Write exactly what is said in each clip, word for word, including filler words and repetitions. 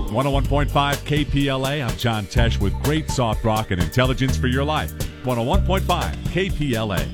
one oh one point five K P L A. I'm John Tesh with great soft rock and intelligence for your life. one oh one point five K P L A.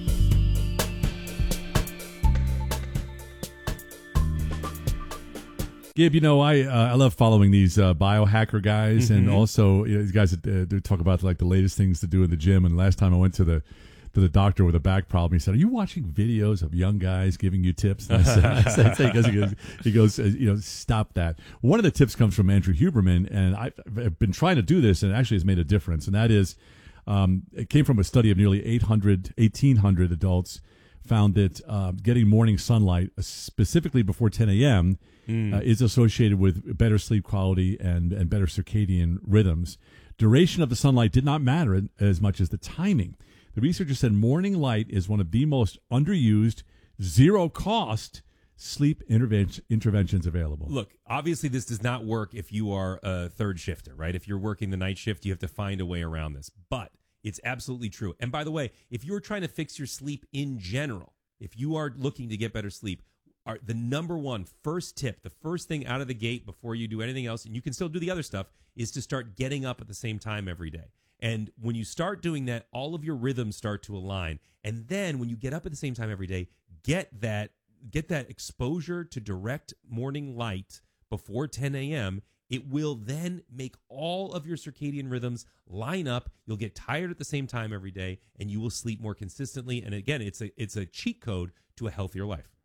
Gib, you know, I uh, I love following these uh, biohacker guys, mm-hmm. and also you know, these guys that uh, do talk about like the latest things to do in the gym. And last time I went to the to the doctor with a back problem, he said, "Are you watching videos of young guys giving you tips?" And I said, I said, he goes, he goes, he goes uh, you know, stop that. One of the tips comes from Andrew Huberman, and I've, I've been trying to do this, and it actually has made a difference. And that is, um, it came from a study of nearly eight hundred, eighteen hundred adults, found that uh, getting morning sunlight, uh, specifically before ten a.m., Mm. Uh, is associated with better sleep quality and, and better circadian rhythms. Duration of the sunlight did not matter as much as the timing. The researchers said morning light is one of the most underused, zero-cost sleep intervention, interventions available. Look, obviously this does not work if you are a third shifter, right? If you're working the night shift, you have to find a way around this. But it's absolutely true. And by the way, if you're trying to fix your sleep in general, if you are looking to get better sleep, Are the number one first tip, the first thing out of the gate before you do anything else, and you can still do the other stuff, is to start getting up at the same time every day. And when you start doing that, all of your rhythms start to align. And then when you get up at the same time every day, get that get that exposure to direct morning light before ten a.m., it will then make all of your circadian rhythms line up. You'll get tired at the same time every day, and you will sleep more consistently. And again, it's a it's a cheat code to a healthier life.